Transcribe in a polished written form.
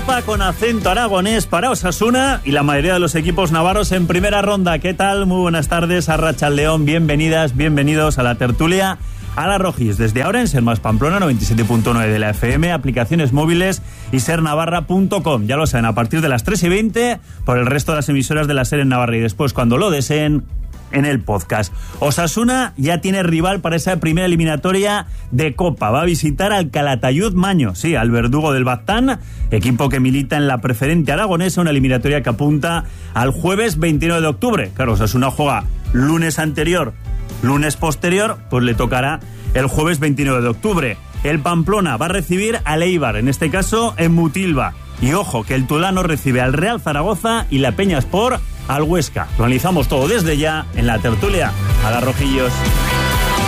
Copa con acento aragonés para Osasuna y la mayoría de los equipos navarros en primera ronda. ¿Qué tal? Muy buenas tardes, Arratsaldeón, bienvenidas, bienvenidos a la tertulia a la Rojis. Desde ahora en Ser Más Pamplona, 97.9 de la FM, aplicaciones móviles y sernavarra.com. Ya lo saben, a partir de las 3:20 por el resto de las emisoras de la SER en Navarra y después, cuando lo deseen, en el podcast. Osasuna ya tiene rival para esa primera eliminatoria de Copa. Va a visitar al Calatayud Maño, sí, al verdugo del Baztán, equipo que milita en la preferente aragonesa, una eliminatoria que apunta al jueves 29 de octubre. Claro, Osasuna juega lunes anterior, lunes posterior, pues le tocará el jueves 29 de octubre. El Pamplona va a recibir al Eibar, en este caso en Mutilva. Y ojo, que el Tulano recibe al Real Zaragoza y la Peñasport al Huesca. Lo analizamos todo desde ya en la tertulia a las Rojillos.